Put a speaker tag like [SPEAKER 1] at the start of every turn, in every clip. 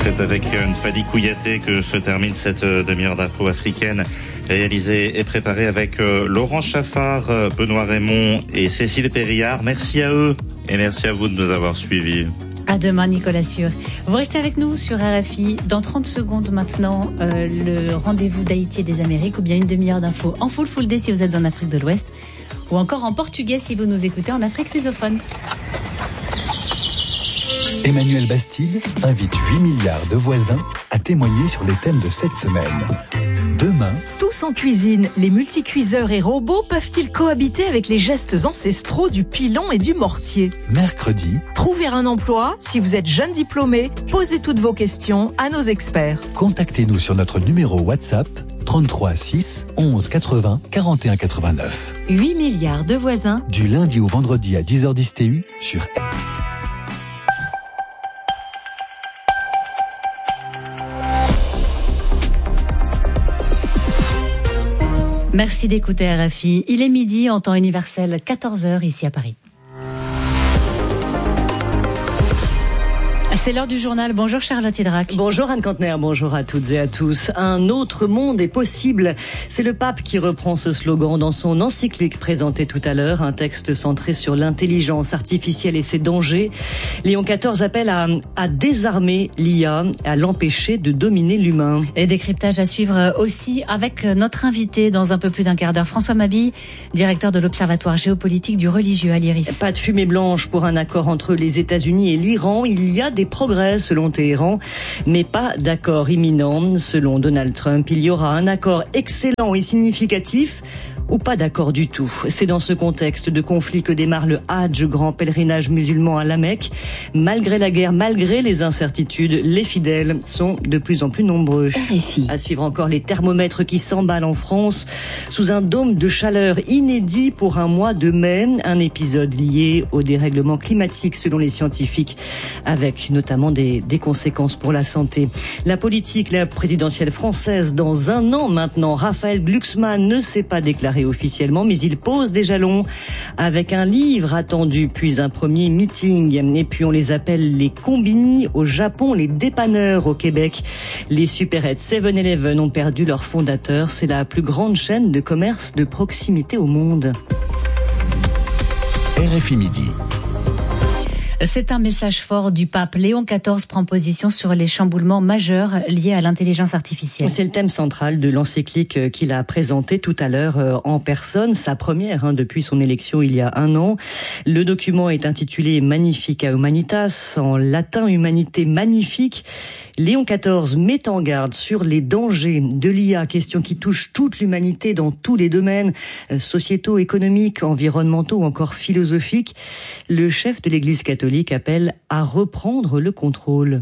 [SPEAKER 1] C'est avec Fadi Kouyaté que se termine cette demi-heure d'info africaine, réalisée et préparée avec Laurent Chaffard, Benoît Raymond et Cécile Périllard. Merci à eux et merci à vous de nous avoir suivis.
[SPEAKER 2] À demain, Nicolas Sûr. Vous restez avec nous sur RFI. Dans 30 secondes maintenant, le rendez-vous d'Haïti et des Amériques, ou bien une demi-heure d'info en full day si vous êtes en Afrique de l'Ouest, ou encore en portugais si vous nous écoutez en Afrique lusophone.
[SPEAKER 3] Emmanuel Bastide invite 8 milliards de voisins à témoigner sur les thèmes de cette semaine. Demain,
[SPEAKER 4] tous en cuisine, les multicuiseurs et robots peuvent-ils cohabiter avec les gestes ancestraux du pilon et du mortier ?
[SPEAKER 3] mercredi,
[SPEAKER 4] Trouver un emploi, si vous êtes jeune diplômé, posez toutes vos questions à nos experts.
[SPEAKER 3] contactez-nous sur notre numéro WhatsApp 33 6 11 80 41 89.
[SPEAKER 4] 8 milliards de voisins.
[SPEAKER 3] Du lundi au vendredi à 10h10 TU sur
[SPEAKER 2] Merci d'écouter RFI. Il est midi en temps universel, 14h ici à Paris. C'est l'heure du journal. Bonjour Charlotte Hydrac.
[SPEAKER 5] Bonjour Anne Kantner, bonjour à toutes et à tous. Un autre monde est possible. C'est le pape qui reprend ce slogan dans son encyclique présenté tout à l'heure, un texte centré sur l'intelligence artificielle et ses dangers. Léon XIV appelle à désarmer l'IA, à l'empêcher de dominer l'humain.
[SPEAKER 2] Et décryptage à suivre aussi avec notre invité dans un peu plus d'un quart d'heure, François Mabille, directeur de l'Observatoire géopolitique du religieux à l'IRIS.
[SPEAKER 5] Pas de fumée blanche pour un accord entre les États-Unis et l'Iran. Il y a des progrès selon Téhéran, mais pas d'accord imminent. Selon Donald Trump, il y aura un accord excellent et significatif ou pas d'accord du tout. C'est dans ce contexte de conflit que démarre le Hadj, grand pèlerinage musulman à la Mecque. Malgré la guerre, malgré les incertitudes, les fidèles sont de plus en plus nombreux.
[SPEAKER 4] RFI.
[SPEAKER 5] À suivre encore les thermomètres qui s'emballent en France sous un dôme de chaleur inédit pour un mois de mai. Un épisode lié au dérèglement climatique selon les scientifiques, avec notamment des conséquences pour la santé. La politique, la présidentielle française dans un an maintenant. Raphaël Glucksmann ne s'est pas déclaré officiellement, mais il pose des jalons avec un livre attendu, puis un premier meeting. Et puis on les appelle les combini au Japon, les dépanneurs au Québec. Les supérettes 7-Eleven ont perdu leur fondateur. C'est la plus grande chaîne de commerce de proximité au monde.
[SPEAKER 3] RFI Midi.
[SPEAKER 2] C'est un message fort du pape. Léon XIV prend position sur les chamboulements majeurs liés à l'intelligence artificielle.
[SPEAKER 5] C'est le thème central de l'encyclique qu'il a présenté tout à l'heure en personne, sa première depuis son élection il y a un an. Le document est intitulé Magnifica Humanitas, en latin Humanité magnifique. Léon XIV met en garde sur les dangers de l'IA, question qui touche toute l'humanité dans tous les domaines, sociétaux, économiques, environnementaux ou encore philosophiques. Le chef de l'Église catholique appelle à reprendre le contrôle.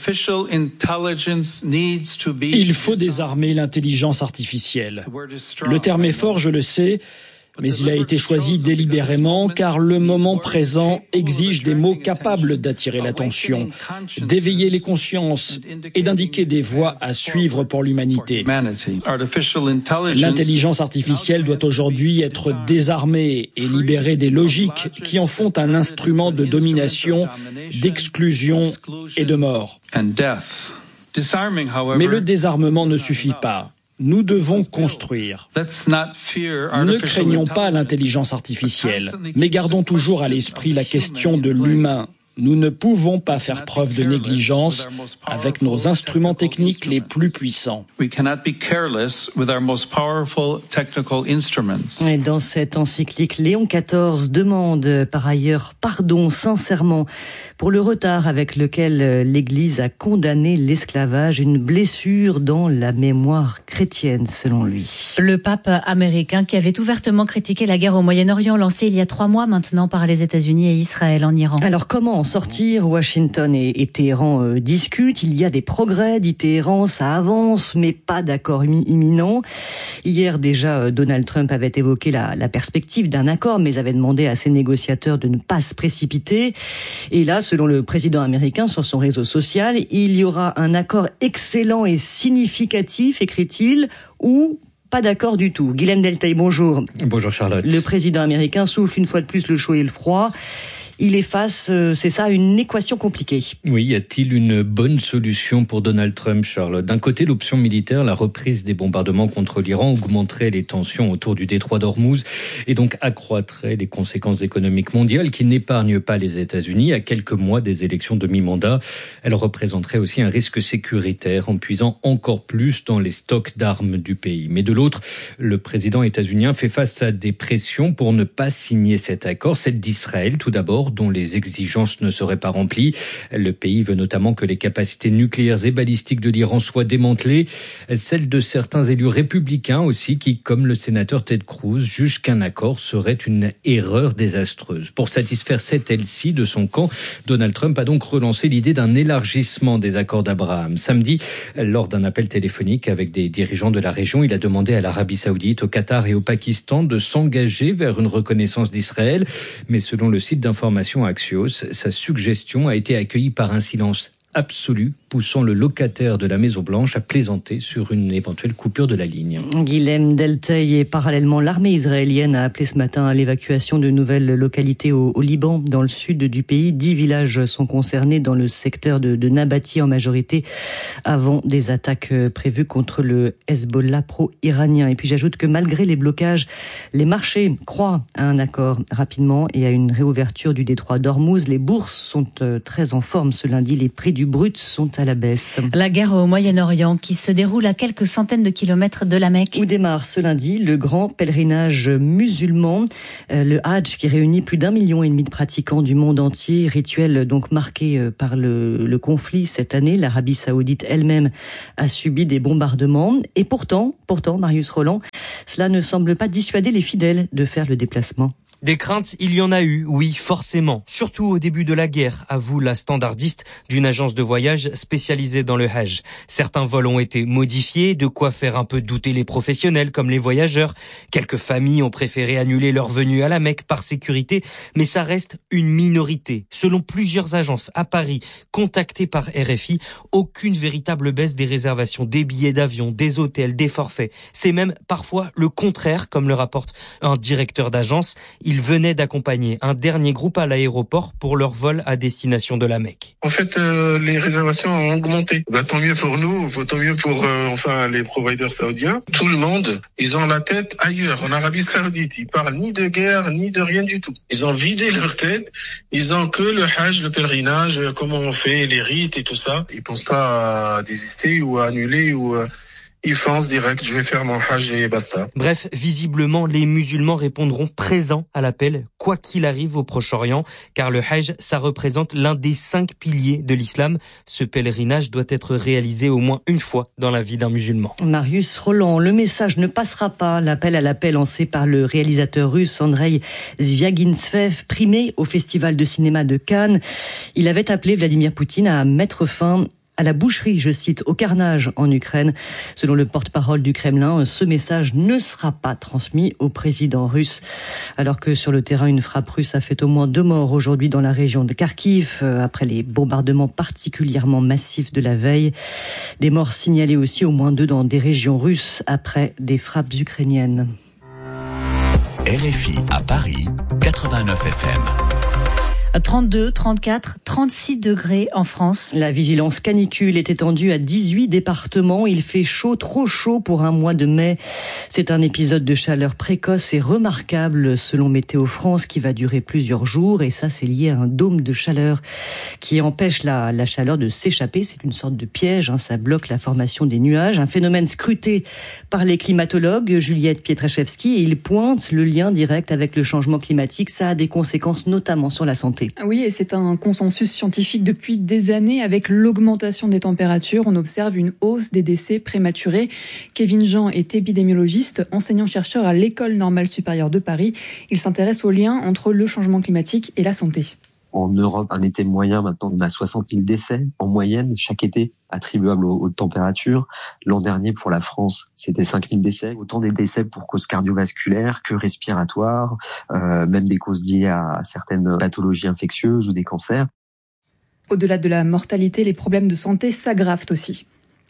[SPEAKER 6] Il faut désarmer l'intelligence artificielle. Le terme est fort, je le sais, mais il a été choisi délibérément car le moment présent exige des mots capables d'attirer l'attention, d'éveiller les consciences et d'indiquer des voies à suivre pour l'humanité. L'intelligence artificielle doit aujourd'hui être désarmée et libérée des logiques qui en font un instrument de domination, d'exclusion et de mort. Mais le désarmement ne suffit pas. Nous devons construire. Ne craignons pas l'intelligence artificielle, mais gardons toujours à l'esprit la question de l'humain. Nous ne pouvons pas faire preuve de négligence avec nos instruments techniques les plus puissants.
[SPEAKER 5] Et dans cette encyclique, Léon XIV demande par ailleurs pardon sincèrement pour le retard avec lequel l'Église a condamné l'esclavage, une blessure dans la mémoire chrétienne selon lui.
[SPEAKER 2] Le pape américain qui avait ouvertement critiqué la guerre au Moyen-Orient lancée il y a 3 mois maintenant par les États-Unis et Israël en Iran.
[SPEAKER 5] Alors comment en sortir ? Washington et Téhéran discutent. Il y a des progrès, dit Téhéran, ça avance, mais pas d'accord imminent. Hier déjà, Donald Trump avait évoqué la perspective d'un accord, mais avait demandé à ses négociateurs de ne pas se précipiter. Et là, selon le président américain sur son réseau social, il y aura un accord excellent et significatif, écrit-il, ou pas d'accord du tout. Guilhem Deltaï, bonjour.
[SPEAKER 7] Bonjour Charlotte.
[SPEAKER 5] Le président américain souffle une fois de plus le chaud et le froid. Il est face, c'est ça, à une équation compliquée.
[SPEAKER 7] Oui, y a-t-il une bonne solution pour Donald Trump, Charlotte? D'un côté, l'option militaire, la reprise des bombardements contre l'Iran augmenterait les tensions autour du détroit d'Ormuz et donc accroîtrait les conséquences économiques mondiales qui n'épargnent pas les États-Unis. À quelques mois des élections de mi-mandat, elle représenterait aussi un risque sécuritaire en puisant encore plus dans les stocks d'armes du pays. Mais de l'autre, le président états-unien fait face à des pressions pour ne pas signer cet accord. Celle d'Israël, tout d'abord, dont les exigences ne seraient pas remplies. Le pays veut notamment que les capacités nucléaires et balistiques de l'Iran soient démantelées. Celle de certains élus républicains aussi, qui, comme le sénateur Ted Cruz, jugent qu'un accord serait une erreur désastreuse. Pour satisfaire cette aile-ci de son camp, Donald Trump a donc relancé l'idée d'un élargissement des accords d'Abraham. Samedi, lors d'un appel téléphonique avec des dirigeants de la région, il a demandé à l'Arabie Saoudite, au Qatar et au Pakistan de s'engager vers une reconnaissance d'Israël. Mais selon le site d'information Axios, sa suggestion a été accueillie par un silence absolu, poussant le locataire de la Maison-Blanche à plaisanter sur une éventuelle coupure de la ligne.
[SPEAKER 5] Guilhem Delteil et parallèlement, l'armée israélienne a appelé ce matin à l'évacuation de nouvelles localités au Liban, dans le sud du pays. 10 villages sont concernés dans le secteur de Nabati en majorité, avant des attaques prévues contre le Hezbollah pro-iranien. Et puis j'ajoute que malgré les blocages, les marchés croient à un accord rapidement et à une réouverture du détroit d'Ormuz. Les bourses sont très en forme ce lundi. Les prix du brut sont à la baisse.
[SPEAKER 2] La guerre au Moyen-Orient qui se déroule à quelques centaines de kilomètres de la Mecque.
[SPEAKER 5] Où démarre ce lundi le grand pèlerinage musulman, le Hajj, qui réunit plus d'1,5 million de pratiquants du monde entier. Rituel donc marqué par le conflit cette année. L'Arabie Saoudite elle-même a subi des bombardements. Et pourtant, Marius Roland, cela ne semble pas dissuader les fidèles de faire le déplacement.
[SPEAKER 8] Des craintes, il y en a eu, oui, forcément. Surtout au début de la guerre, avoue la standardiste d'une agence de voyage spécialisée dans le Hajj. Certains vols ont été modifiés, de quoi faire un peu douter les professionnels comme les voyageurs. Quelques familles ont préféré annuler leur venue à la Mecque par sécurité, mais ça reste une minorité. Selon plusieurs agences à Paris, contactées par RFI, aucune véritable baisse des réservations, des billets d'avion, des hôtels, des forfaits. C'est même parfois le contraire, comme le rapporte un directeur d'agence. Ils venaient d'accompagner un dernier groupe à l'aéroport pour leur vol à destination de la Mecque.
[SPEAKER 9] En fait, les réservations ont augmenté. Tant mieux pour nous, tant mieux pour les providers saoudiens. Tout le monde, ils ont la tête ailleurs, en Arabie Saoudite. Ils parlent ni de guerre, ni de rien du tout. Ils ont vidé leur tête. Ils ont que le Hajj, le pèlerinage, comment on fait, les rites et tout ça. Ils pensent pas à désister ou à annuler ou... Ils foncent direct, je vais faire mon Hajj et basta.
[SPEAKER 8] Bref, visiblement, les musulmans répondront présents à l'appel, quoi qu'il arrive au Proche-Orient, car le Hajj, ça représente l'un des 5 piliers de l'islam. Ce pèlerinage doit être réalisé au moins une fois dans la vie d'un musulman.
[SPEAKER 5] Marius Roland, le message ne passera pas. L'appel à la paix lancé par le réalisateur russe Andrei Zvyagintsev, primé au Festival de cinéma de Cannes. Il avait appelé Vladimir Poutine à mettre fin à la boucherie, je cite, au carnage en Ukraine. Selon le porte-parole du Kremlin, ce message ne sera pas transmis au président russe. Alors que sur le terrain, une frappe russe a fait au moins 2 morts aujourd'hui dans la région de Kharkiv, après les bombardements particulièrement massifs de la veille. Des morts signalées aussi, au moins 2 dans des régions russes, après des frappes ukrainiennes.
[SPEAKER 3] RFI à Paris, 89 FM.
[SPEAKER 2] 32, 34, 36 degrés en France.
[SPEAKER 5] La vigilance canicule est étendue à 18 départements. Il fait chaud, trop chaud pour un mois de mai. C'est un épisode de chaleur précoce et remarquable selon Météo France qui va durer plusieurs jours. Et ça, c'est lié à un dôme de chaleur qui empêche la chaleur de s'échapper. C'est une sorte de piège, ça bloque la formation des nuages. Un phénomène scruté par les climatologues, Juliette Pietraszewski, et il pointe le lien direct avec le changement climatique. Ça a des conséquences notamment sur la santé.
[SPEAKER 10] Oui, et c'est un consensus scientifique depuis des années. Avec l'augmentation des températures, on observe une hausse des décès prématurés. Kevin Jean est épidémiologiste, enseignant-chercheur à l'École normale supérieure de Paris. Il s'intéresse au lien entre le changement climatique et la santé.
[SPEAKER 11] En Europe, un été moyen, maintenant, on a 60 000 décès en moyenne chaque été attribuables aux températures. L'an dernier, pour la France, c'était 5 000 décès. Autant des décès pour causes cardiovasculaires que respiratoires, même des causes liées à certaines pathologies infectieuses ou des cancers.
[SPEAKER 10] Au-delà de la mortalité, les problèmes de santé s'aggravent aussi.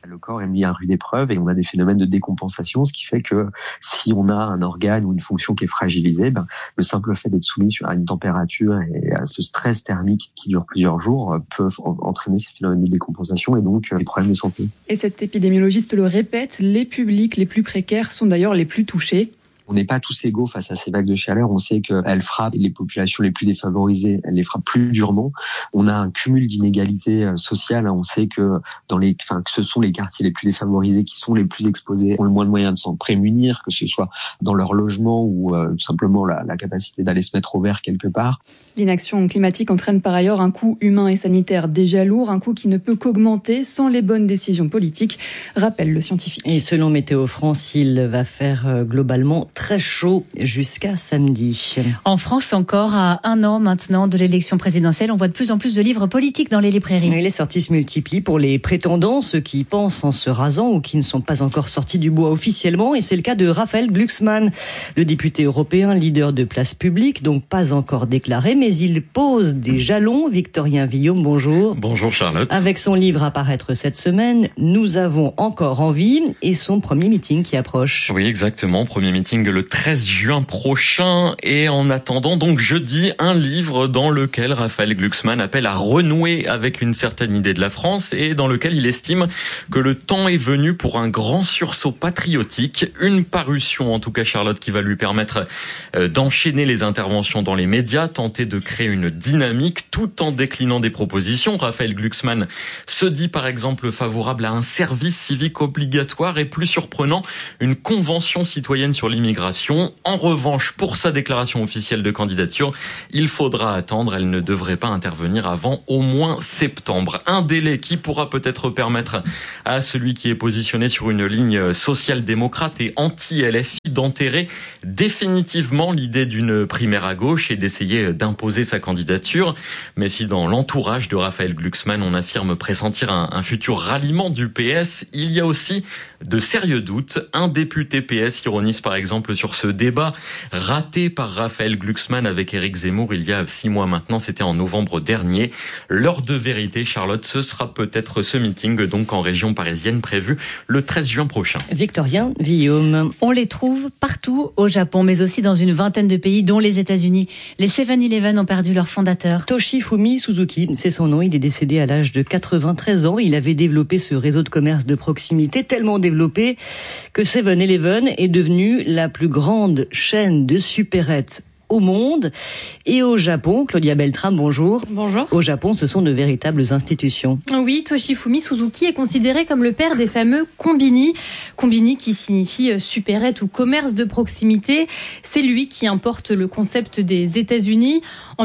[SPEAKER 11] Le corps est mis à rude épreuve et on a des phénomènes de décompensation, ce qui fait que si on a un organe ou une fonction qui est fragilisée, le simple fait d'être soumis à une température et à ce stress thermique qui dure plusieurs jours peuvent entraîner ces phénomènes de décompensation et donc des problèmes de santé.
[SPEAKER 10] Et cet épidémiologiste le répète, les publics les plus précaires sont d'ailleurs les plus touchés.
[SPEAKER 11] On n'est pas tous égaux face à ces vagues de chaleur. On sait qu'elles frappent les populations les plus défavorisées, elles les frappent plus durement. On a un cumul d'inégalités sociales. On sait que que ce sont les quartiers les plus défavorisés qui sont les plus exposés, ont le moins de moyens de s'en prémunir, que ce soit dans leur logement ou tout simplement la capacité d'aller se mettre au vert quelque part.
[SPEAKER 10] L'inaction climatique entraîne par ailleurs un coût humain et sanitaire déjà lourd, un coût qui ne peut qu'augmenter sans les bonnes décisions politiques, rappelle le scientifique.
[SPEAKER 5] Et selon Météo France, il va faire globalement très chaud jusqu'à samedi.
[SPEAKER 2] En France encore, à 1 an maintenant de l'élection présidentielle, on voit de plus en plus de livres politiques dans les librairies.
[SPEAKER 5] Et les sorties se multiplient pour les prétendants, ceux qui pensent en se rasant ou qui ne sont pas encore sortis du bois officiellement. Et c'est le cas de Raphaël Glucksmann, le député européen, leader de Place Publique, donc pas encore déclaré, mais il pose des jalons. Victorien Villaume, bonjour.
[SPEAKER 12] Bonjour Charlotte.
[SPEAKER 5] Avec son livre à paraître cette semaine, Nous avons encore envie, et son premier meeting qui approche.
[SPEAKER 12] Oui, exactement. Premier meeting le 13 juin prochain. Et en attendant, donc jeudi, un livre dans lequel Raphaël Glucksmann appelle à renouer avec une certaine idée de la France et dans lequel il estime que le temps est venu pour un grand sursaut patriotique. Une parution, en tout cas Charlotte, qui va lui permettre d'enchaîner les interventions dans les médias, tenter de créer une dynamique tout en déclinant des propositions. Raphaël Glucksmann se dit par exemple favorable à un service civique obligatoire et plus surprenant, une convention citoyenne sur l'immigration. En revanche, pour sa déclaration officielle de candidature, il faudra attendre. Elle ne devrait pas intervenir avant au moins septembre. Un délai qui pourra peut-être permettre à celui qui est positionné sur une ligne social-démocrate et anti-LFI d'enterrer définitivement l'idée d'une primaire à gauche et d'essayer d'imposer sa candidature. Mais si dans l'entourage de Raphaël Glucksmann, on affirme pressentir un futur ralliement du PS, il y a aussi de sérieux doutes. Un député PS ironise par exemple sur ce débat raté par Raphaël Glucksmann avec Éric Zemmour il y a 6 mois maintenant, c'était en novembre dernier. L'heure de vérité, Charlotte, ce sera peut-être ce meeting donc en région parisienne prévu le 13 juin prochain.
[SPEAKER 5] Victorien Villaume.
[SPEAKER 2] On les trouve partout au Japon, mais aussi dans une vingtaine de pays, dont les États-Unis. Les 7-Eleven ont perdu leur fondateur.
[SPEAKER 5] Toshifumi Suzuki, c'est son nom. Il est décédé à l'âge de 93 ans. Il avait développé ce réseau de commerce de proximité, tellement développé que 7-Eleven est devenu la plus grande chaîne de supérettes au monde et au Japon. Claudia Beltrame, bonjour.
[SPEAKER 13] Bonjour.
[SPEAKER 5] Au Japon, ce sont de véritables institutions.
[SPEAKER 13] Oui, Toshifumi Suzuki est considéré comme le père des fameux combini. Combini qui signifie supérette ou commerce de proximité. C'est lui qui importe le concept des États-Unis. En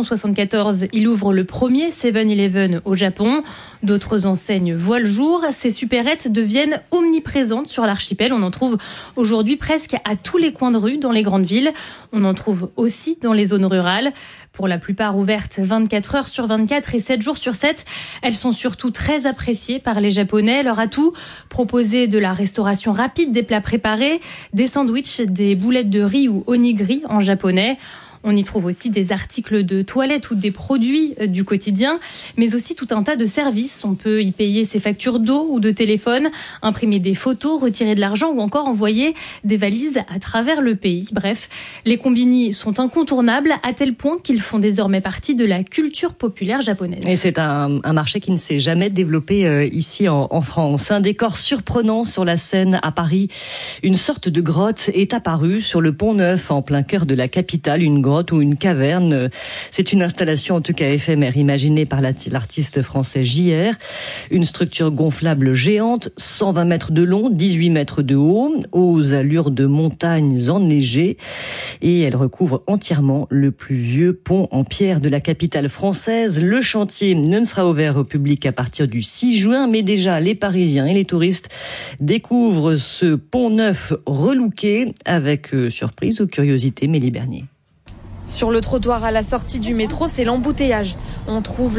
[SPEAKER 13] 1974, il ouvre le premier 7-Eleven au Japon. D'autres enseignes voient le jour. Ces supérettes deviennent omniprésentes sur l'archipel. On en trouve aujourd'hui presque à tous les coins de rue dans les grandes villes. On en trouve aussi dans les zones rurales. Pour la plupart ouvertes 24 heures sur 24 et 7 jours sur 7. Elles sont surtout très appréciées par les Japonais. Leur atout, proposer de la restauration rapide, des plats préparés, des sandwichs, des boulettes de riz ou onigiri en japonais. On y trouve aussi des articles de toilette ou des produits du quotidien, mais aussi tout un tas de services. On peut y payer ses factures d'eau ou de téléphone, imprimer des photos, retirer de l'argent ou encore envoyer des valises à travers le pays. Bref, les combini sont incontournables à tel point qu'ils font désormais partie de la culture populaire japonaise.
[SPEAKER 5] Et c'est un marché qui ne s'est jamais développé ici en France. Un décor surprenant sur la Seine à Paris. Une sorte de grotte est apparue sur le Pont Neuf en plein cœur de la capitale. Une grotte ou une caverne. C'est une installation en tout cas éphémère imaginée par l'artiste français JR. Une structure gonflable géante, 120 mètres de long, 18 mètres de haut, aux allures de montagnes enneigées. Et elle recouvre entièrement le plus vieux pont en pierre de la capitale française. Le chantier ne sera ouvert au public qu'à partir du 6 juin, mais déjà les Parisiens et les touristes découvrent ce pont neuf relooké avec surprise ou curiosité, Mélie Bernier.
[SPEAKER 14] Sur le trottoir à la sortie du métro, c'est l'embouteillage. On trouve là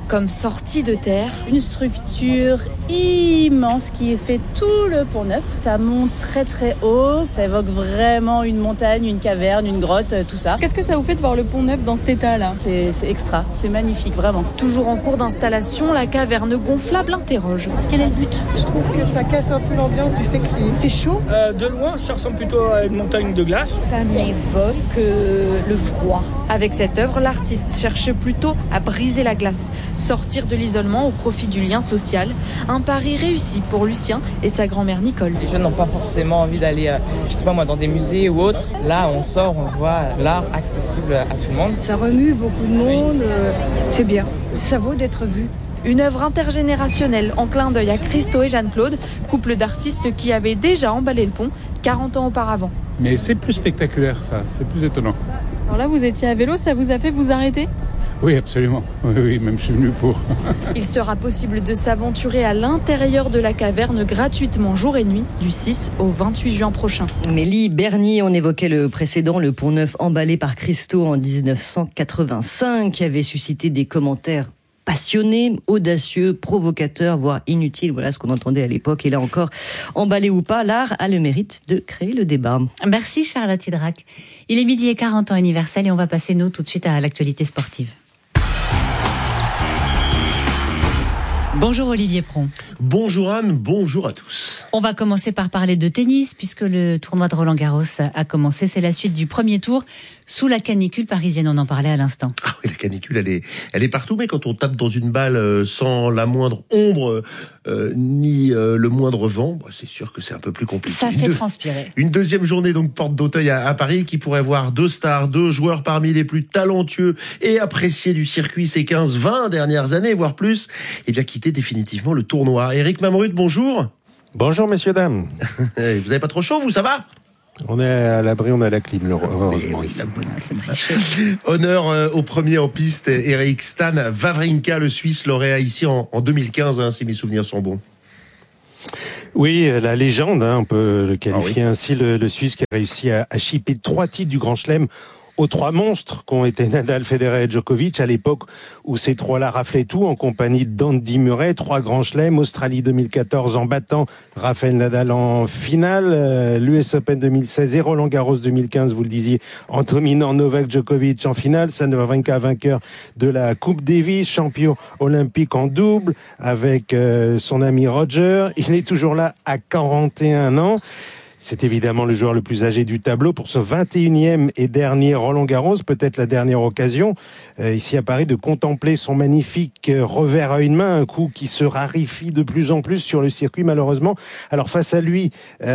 [SPEAKER 14] comme sortie de terre.
[SPEAKER 15] Une structure immense qui fait tout le Pont-Neuf. Ça monte très très haut, ça évoque vraiment une montagne, une caverne, une grotte, tout ça.
[SPEAKER 10] Qu'est-ce que ça vous fait de voir le Pont-Neuf dans cet état-là ?
[SPEAKER 15] C'est extra, c'est magnifique, vraiment.
[SPEAKER 14] Toujours en cours d'installation, la caverne gonflable interroge.
[SPEAKER 15] Quel est le but ?
[SPEAKER 16] Je trouve que ça casse un peu l'ambiance du fait qu'il fait chaud.
[SPEAKER 6] De loin, ça ressemble plutôt à une montagne de glace.
[SPEAKER 15] Ça m'évoque le froid.
[SPEAKER 14] Avec cette œuvre, l'artiste cherche plutôt à briser la glace, sortir de l'isolement au profit du lien social. Un pari réussi pour Lucien et sa grand-mère Nicole.
[SPEAKER 16] Les jeunes n'ont pas forcément envie d'aller, dans des musées ou autres. Là, on sort, on voit l'art accessible à tout le monde.
[SPEAKER 17] Ça remue beaucoup de monde, c'est bien. Ça vaut d'être vu.
[SPEAKER 14] Une œuvre intergénérationnelle en clin d'œil à Christo et Jeanne-Claude, couple d'artistes qui avaient déjà emballé le pont 40 ans auparavant.
[SPEAKER 18] Mais c'est plus spectaculaire, ça, c'est plus étonnant.
[SPEAKER 10] Alors là, vous étiez à vélo, ça vous a fait vous arrêter ?
[SPEAKER 18] Oui, absolument. Oui, même je suis venu pour.
[SPEAKER 14] Il sera possible de s'aventurer à l'intérieur de la caverne gratuitement jour et nuit du 6 au 28 juin prochain.
[SPEAKER 5] Mélie Bernier, on évoquait le précédent, le Pont-Neuf emballé par Christo en 1985, qui avait suscité des commentaires passionnés, audacieux, provocateurs, voire inutiles. Voilà ce qu'on entendait à l'époque. Et là encore, emballé ou pas, l'art a le mérite de créer le débat.
[SPEAKER 2] Merci Charlotte Hydrac. Il est 12h40 temps universel et on va passer nous tout de suite à l'actualité sportive. Bonjour Olivier Pron.
[SPEAKER 19] Bonjour Anne, bonjour à tous.
[SPEAKER 2] On va commencer par parler de tennis puisque le tournoi de Roland-Garros a commencé. C'est la suite du premier tour sous la canicule parisienne, on en parlait à l'instant.
[SPEAKER 19] Ah oui, la canicule, elle est partout, mais quand on tape dans une balle sans la moindre ombre ni le moindre vent, c'est sûr que c'est un peu plus compliqué.
[SPEAKER 2] Ça fait transpirer.
[SPEAKER 19] Une deuxième journée donc porte d'Auteuil à Paris qui pourrait voir deux stars, deux joueurs parmi les plus talentueux et appréciés du circuit ces 15-20 dernières années, voire plus, et bien quitter définitivement le tournoi. Éric Mamrud, bonjour.
[SPEAKER 20] Bonjour messieurs, dames.
[SPEAKER 19] Vous avez pas trop chaud, vous, ça va ?
[SPEAKER 20] On est à l'abri, on a la clim, heureusement.
[SPEAKER 19] Oui, honneur au premier en piste, Eric Stan Wawrinka, le Suisse, lauréat ici en 2015, si mes souvenirs sont bons.
[SPEAKER 20] Oui, la légende, on peut le qualifier ainsi, le Suisse qui a réussi à chipper 3 titres du Grand Chelem aux 3 monstres qu'ont été Nadal, Federer et Djokovic, à l'époque où ces 3-là raflaient tout, en compagnie d'Andy Murray, 3 grands chelems, Australie 2014 en battant Rafael Nadal en finale, l'US Open 2016 et Roland Garros 2015, vous le disiez, en dominant Novak Djokovic en finale, Stan Wawrinka vainqueur de la Coupe Davis, champion olympique en double avec son ami Roger. Il est toujours là à 41 ans. C'est évidemment le joueur le plus âgé du tableau pour ce 21e et dernier Roland-Garros, peut-être la dernière occasion ici à Paris de contempler son magnifique revers à une main, un coup qui se raréfie de plus en plus sur le circuit malheureusement. Alors face à lui,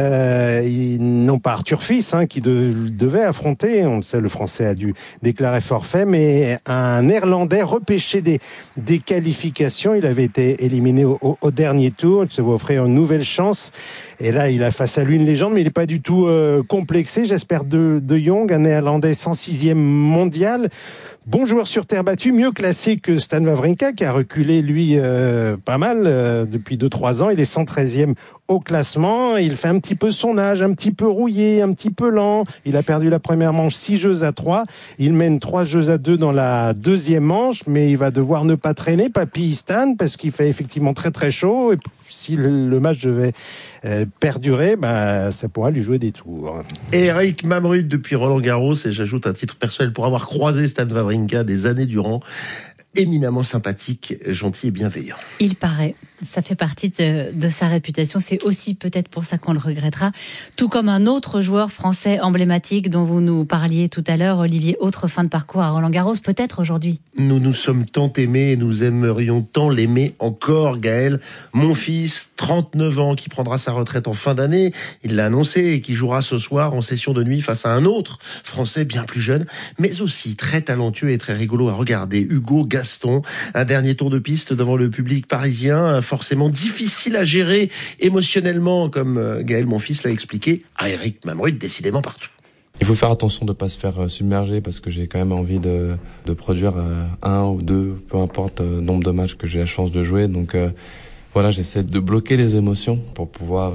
[SPEAKER 20] non pas Arthur Fils qui devait affronter, on le sait, le Français a dû déclarer forfait, mais un Néerlandais repêché des qualifications. Il avait été éliminé au dernier tour, il se voit offrir une nouvelle chance. Et là, il a face à lui une légende, mais il n'est pas du tout complexé. J'espère de Jong, un Néerlandais 106e mondial. Bon joueur sur terre battue, mieux classé que Stan Wawrinka, qui a reculé, lui, pas mal depuis 2-3 ans. Il est 113e au classement. Il fait un petit peu son âge, un petit peu rouillé, un petit peu lent. Il a perdu la première manche 6-3. Il mène 3-2 dans la deuxième manche, mais il va devoir ne pas traîner, papy Stan, parce qu'il fait effectivement très très chaud. Et si le match devait perdurer, ça pourra lui jouer des tours.
[SPEAKER 19] Éric Mamrud depuis Roland-Garros, et j'ajoute un titre personnel pour avoir croisé Stan Wawrinka des années durant. Éminemment sympathique, gentil et bienveillant.
[SPEAKER 2] Il paraît, ça fait partie de sa réputation. C'est aussi peut-être pour ça qu'on le regrettera. Tout comme un autre joueur français emblématique dont vous nous parliez tout à l'heure, Olivier, autre fin de parcours à Roland-Garros, peut-être aujourd'hui.
[SPEAKER 19] Nous nous sommes tant aimés et nous aimerions tant l'aimer encore, Gaël. Mon fils, 39 ans, qui prendra sa retraite en fin d'année, il l'a annoncé, et qui jouera ce soir en session de nuit face à un autre Français bien plus jeune, mais aussi très talentueux et très rigolo à regarder, Hugo Gaston. Un dernier tour de piste devant le public parisien, forcément difficile à gérer émotionnellement, comme Gaël, mon fils, l'a expliqué à Éric Mamrud, décidément partout.
[SPEAKER 21] Il faut faire attention de ne pas se faire submerger parce que j'ai quand même envie de produire 1 ou 2, peu importe le nombre de matchs que j'ai la chance de jouer. Donc voilà, j'essaie de bloquer les émotions pour pouvoir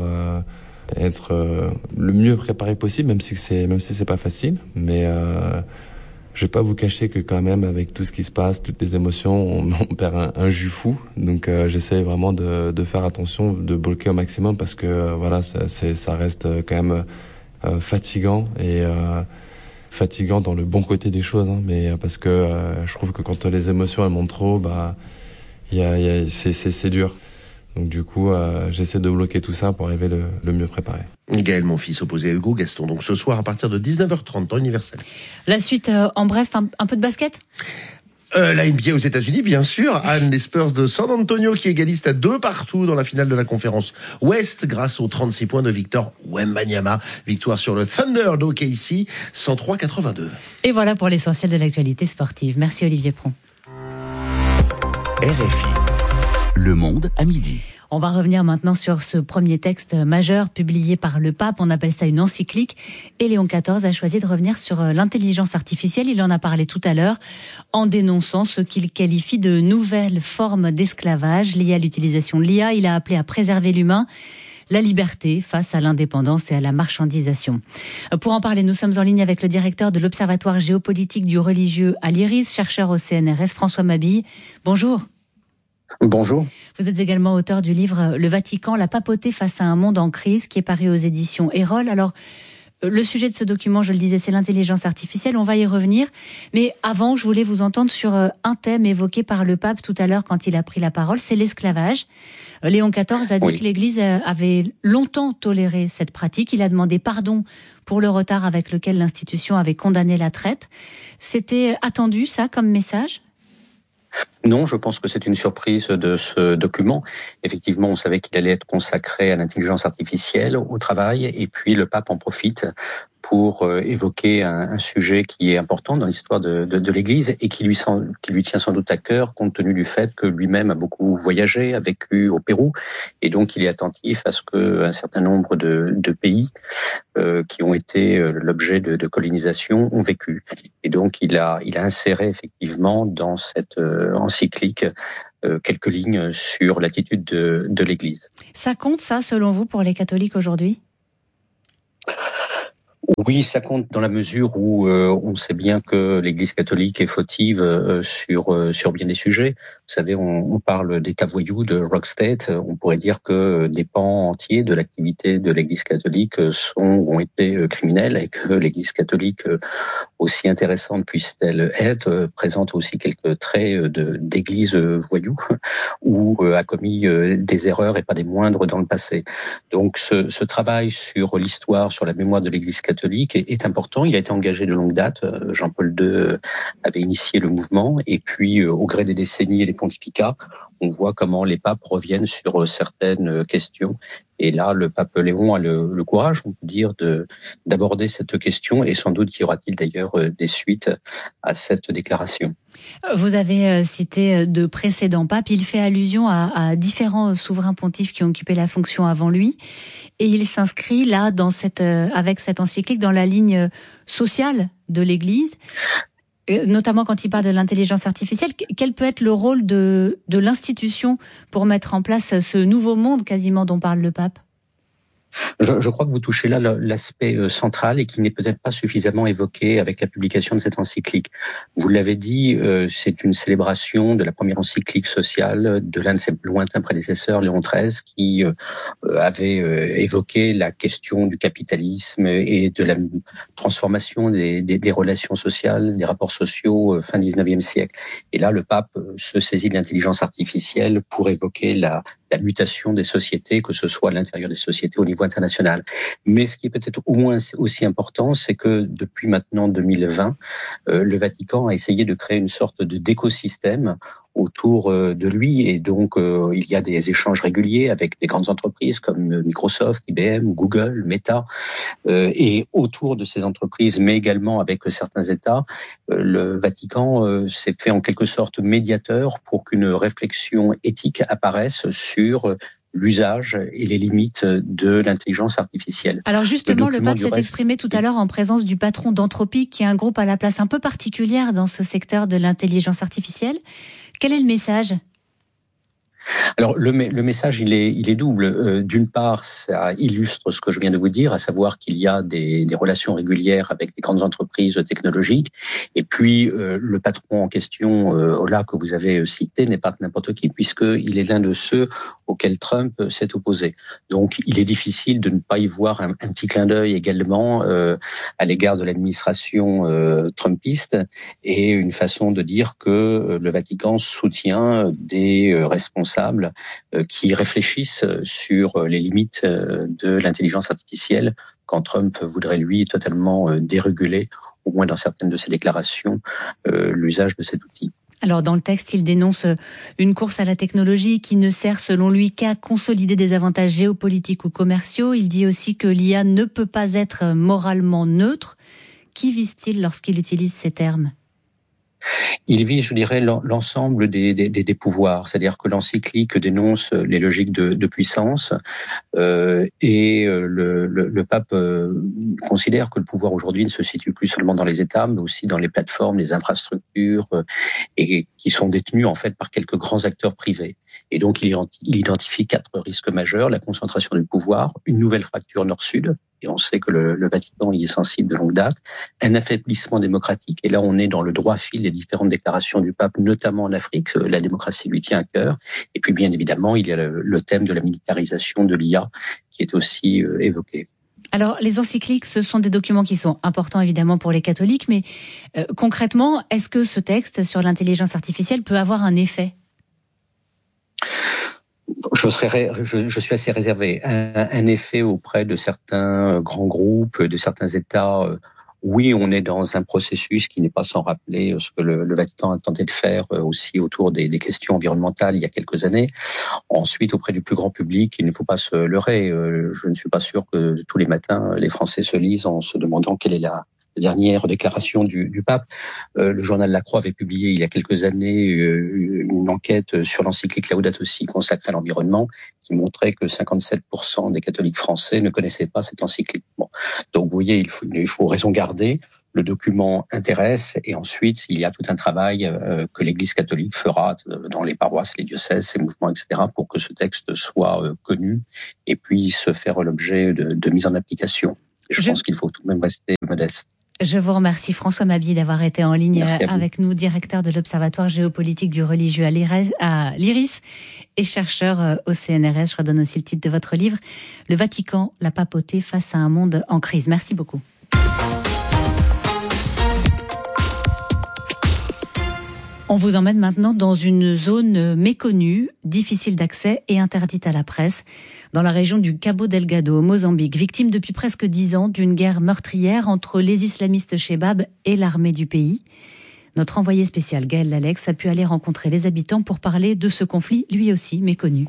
[SPEAKER 21] être le mieux préparé possible, même si c'est pas facile. Mais Je vais pas vous cacher que quand même, avec tout ce qui se passe, toutes les émotions, on perd un jus fou. Donc j'essaie vraiment de faire attention, de bloquer au maximum parce que voilà, ça reste quand même fatigant et fatigant dans le bon côté des choses, hein, mais parce que je trouve que quand les émotions elles montent trop, c'est dur. Donc du coup, j'essaie de bloquer tout ça pour arriver le mieux préparé.
[SPEAKER 19] Gaël Monfils opposé à Hugo Gaston, donc ce soir à partir de 19h30, temps universel.
[SPEAKER 2] La suite, en bref, un peu de basket ?
[SPEAKER 19] La NBA aux États-Unis, bien sûr. Anne, les Spurs de San Antonio qui égalisent à 2-2 dans la finale de la conférence Ouest grâce aux 36 points de Victor Wembanyama. Victoire sur le Thunder d'OKC, 103-82.
[SPEAKER 2] Et voilà pour l'essentiel de l'actualité sportive. Merci Olivier Pron.
[SPEAKER 3] RFI. Le Monde à midi.
[SPEAKER 2] On va revenir maintenant sur ce premier texte majeur publié par le pape. On appelle ça une encyclique. Et Léon XIV a choisi de revenir sur l'intelligence artificielle. Il en a parlé tout à l'heure en dénonçant ce qu'il qualifie de nouvelles formes d'esclavage liées à l'utilisation de l'IA. Il a appelé à préserver l'humain, la liberté face à l'indépendance et à la marchandisation. Pour en parler, nous sommes en ligne avec le directeur de l'Observatoire géopolitique du religieux à l'IRIS, chercheur au CNRS, François Mabille. Bonjour.
[SPEAKER 1] Bonjour.
[SPEAKER 2] Vous êtes également auteur du livre « Le Vatican, la papauté face à un monde en crise » qui est paru aux éditions Erol. Alors, le sujet de ce document, je le disais, c'est l'intelligence artificielle. On va y revenir. Mais avant, je voulais vous entendre sur un thème évoqué par le pape tout à l'heure quand il a pris la parole, c'est l'esclavage. Léon XIV a dit que l'Église avait longtemps toléré cette pratique. Il a demandé pardon pour le retard avec lequel l'institution avait condamné la traite. C'était attendu, ça, comme message ?
[SPEAKER 1] Non, je pense que c'est une surprise de ce document. Effectivement, on savait qu'il allait être consacré à l'intelligence artificielle, au travail, et puis le pape en profite pour évoquer un sujet qui est important dans l'histoire de l'Église et qui lui tient sans doute à cœur, compte tenu du fait que lui-même a beaucoup voyagé, a vécu au Pérou, et donc il est attentif à ce qu'un certain nombre de pays qui ont été l'objet de colonisation ont vécu. Et donc il a inséré effectivement dans cette encyclique quelques lignes sur l'attitude de l'Église.
[SPEAKER 2] Ça compte, ça, selon vous, pour les catholiques aujourd'hui ?
[SPEAKER 1] Oui, ça compte dans la mesure où on sait bien que l'Église catholique est fautive sur bien des sujets. Vous savez, on parle d'État voyou, de rockstate. On pourrait dire que des pans entiers de l'activité de l'Église catholique ont été criminels et que l'Église catholique, aussi intéressante puisse-t-elle être, présente aussi quelques traits d'Église voyou ou a commis des erreurs et pas des moindres dans le passé. Donc, ce travail sur l'histoire, sur la mémoire de l'Église catholique est important. Il a été engagé de longue date. Jean-Paul II avait initié le mouvement et puis au gré des décennies et des pontificats, on voit comment les papes reviennent sur certaines questions. Et là, le pape Léon a le courage, on peut dire, d'aborder cette question et sans doute y aura-t-il d'ailleurs des suites à cette déclaration.
[SPEAKER 2] Vous avez cité de précédents papes. Il fait allusion à différents souverains pontifes qui ont occupé la fonction avant lui. Et il s'inscrit là, avec cette encyclique, dans la ligne sociale de l'Église. Notamment quand il parle de l'intelligence artificielle, quel peut être le rôle de l'institution pour mettre en place ce nouveau monde quasiment dont parle le pape ?
[SPEAKER 1] Je crois que vous touchez là l'aspect central et qui n'est peut-être pas suffisamment évoqué avec la publication de cette encyclique. Vous l'avez dit, c'est une célébration de la première encyclique sociale de l'un de ses lointains prédécesseurs, Léon XIII, qui avait évoqué la question du capitalisme et de la transformation des relations sociales, des rapports sociaux fin 19e siècle. Et là, le pape se saisit de l'intelligence artificielle pour évoquer la mutation des sociétés, que ce soit à l'intérieur des sociétés au niveau international. Mais ce qui est peut-être au moins aussi important, c'est que depuis maintenant 2020, le Vatican a essayé de créer une sorte d'écosystème autour de lui et donc il y a des échanges réguliers avec des grandes entreprises comme Microsoft, IBM, Google, Meta et autour de ces entreprises mais également avec certains États, le Vatican s'est fait en quelque sorte médiateur pour qu'une réflexion éthique apparaisse sur l'usage et les limites de l'intelligence artificielle.
[SPEAKER 2] Alors justement, le pape s'est exprimé tout à l'heure en présence du patron d'Anthropic, qui est un groupe à la place un peu particulière dans ce secteur de l'intelligence artificielle. Quel est le message ?
[SPEAKER 1] Alors le message il est double. D'une part, ça illustre ce que je viens de vous dire, à savoir qu'il y a des relations régulières avec des grandes entreprises technologiques. Et puis le patron en question, Ola, que vous avez cité, n'est pas n'importe qui, puisqu'il est l'un de ceux auxquels Trump s'est opposé. Donc il est difficile de ne pas y voir un petit clin d'œil également à l'égard de l'administration trumpiste, et une façon de dire que le Vatican soutient des responsables qui réfléchissent sur les limites de l'intelligence artificielle, quand Trump voudrait lui totalement déréguler, au moins dans certaines de ses déclarations, l'usage de cet outil.
[SPEAKER 2] Alors dans le texte, il dénonce une course à la technologie qui ne sert selon lui qu'à consolider des avantages géopolitiques ou commerciaux. Il dit aussi que l'IA ne peut pas être moralement neutre. Qui vise-t-il lorsqu'il utilise ces termes ?
[SPEAKER 1] Il vise, je dirais, l'ensemble des pouvoirs, c'est-à-dire que l'encyclique dénonce les logiques de puissance et le pape considère que le pouvoir aujourd'hui ne se situe plus seulement dans les États, mais aussi dans les plateformes, les infrastructures, et qui sont détenues en fait par quelques grands acteurs privés. Et donc il identifie 4 risques majeurs: la concentration du pouvoir, une nouvelle fracture nord-sud, et on sait que le Vatican y est sensible de longue date, un affaiblissement démocratique, et là on est dans le droit fil des différentes déclarations du pape, notamment en Afrique, la démocratie lui tient à cœur, et puis bien évidemment il y a le thème de la militarisation de l'IA qui est aussi évoqué.
[SPEAKER 2] Alors, les encycliques, ce sont des documents qui sont importants évidemment pour les catholiques, mais concrètement, est-ce que ce texte sur l'intelligence artificielle peut avoir un effet ?
[SPEAKER 1] Je suis assez réservé. Un effet auprès de certains grands groupes, de certains États. Oui, on est dans un processus qui n'est pas sans rappeler ce que le Vatican a tenté de faire aussi autour des questions environnementales il y a quelques années. Ensuite, auprès du plus grand public, il ne faut pas se leurrer. Je ne suis pas sûr que tous les matins, les Français se lisent en se demandant quelle est la dernière déclaration du pape. Le journal La Croix avait publié il y a quelques années une enquête sur l'encyclique Laudato Si consacrée à l'environnement qui montrait que 57% des catholiques français ne connaissaient pas cette encyclique. Bon. Donc vous voyez, il faut raison garder. Le document intéresse, et ensuite il y a tout un travail que l'Église catholique fera dans les paroisses, les diocèses, ses mouvements, etc., pour que ce texte soit connu et puisse faire l'objet de mise en application. Et je pense qu'il faut tout de même rester modeste.
[SPEAKER 2] Je vous remercie François Mabille d'avoir été en ligne avec nous, directeur de l'Observatoire géopolitique du religieux à l'IRIS et chercheur au CNRS. Je redonne aussi le titre de votre livre, Le Vatican, la papauté face à un monde en crise. Merci beaucoup. On vous emmène maintenant dans une zone méconnue, difficile d'accès et interdite à la presse, dans la région du Cabo Delgado, au Mozambique, victime depuis presque 10 ans d'une guerre meurtrière entre les islamistes Chebab et l'armée du pays. Notre envoyé spécial Gaël Lalex a pu aller rencontrer les habitants pour parler de ce conflit, lui aussi méconnu.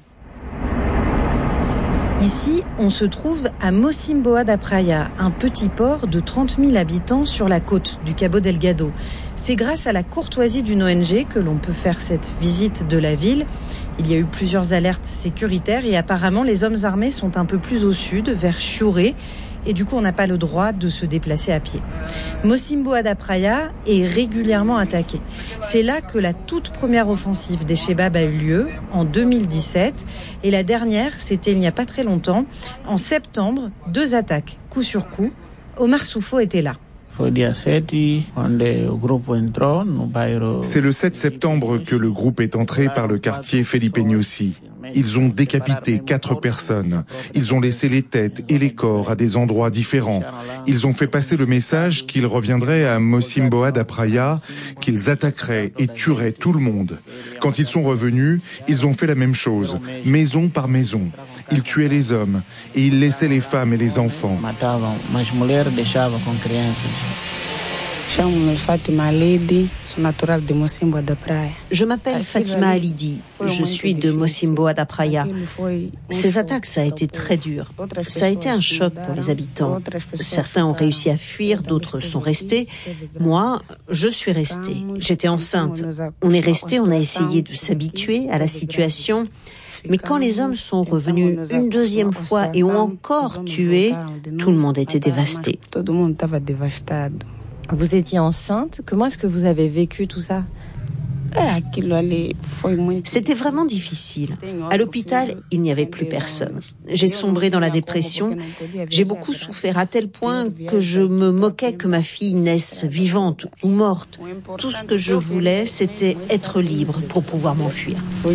[SPEAKER 4] Ici, on se trouve à Mocimboa da Praia, un petit port de 30 000 habitants sur la côte du Cabo Delgado. C'est grâce à la courtoisie d'une ONG que l'on peut faire cette visite de la ville. Il y a eu plusieurs alertes sécuritaires et apparemment les hommes armés sont un peu plus au sud, vers Chiuré. Et du coup, on n'a pas le droit de se déplacer à pied. Mocimboa da Praia est régulièrement attaqué. C'est là que la toute première offensive des Chebab a eu lieu, en 2017. Et la dernière, c'était il n'y a pas très longtemps. En septembre, 2 attaques, coup sur coup. Omar Soufo était là.
[SPEAKER 22] C'est le 7 septembre que le groupe est entré par le quartier Felipe Nossi. Ils ont décapité 4 personnes. Ils ont laissé les têtes et les corps à des endroits différents. Ils ont fait passer le message qu'ils reviendraient à Mocimboa da Praia, qu'ils attaqueraient et tueraient tout le monde. Quand ils sont revenus, ils ont fait la même chose, maison par maison. Ils tuaient les hommes et ils laissaient les femmes et les enfants.
[SPEAKER 23] Je m'appelle Fatima Alidi, je suis de Mocimboa da Praia. Ces attaques, ça a été très dur. Ça a été un choc pour les habitants. Certains ont réussi à fuir, d'autres sont restés. Moi, je suis restée. J'étais enceinte. On est resté, on a essayé de s'habituer à la situation. Mais quand les hommes sont revenus une deuxième fois et ont encore tué, tout le monde était dévasté.
[SPEAKER 4] Vous étiez enceinte. Comment est-ce que vous avez vécu tout ça ?
[SPEAKER 23] C'était vraiment difficile. À l'hôpital, il n'y avait plus personne. J'ai sombré dans la dépression. J'ai beaucoup souffert à tel point que je me moquais que ma fille naisse vivante ou morte. Tout ce que je voulais, c'était être libre pour pouvoir m'enfuir.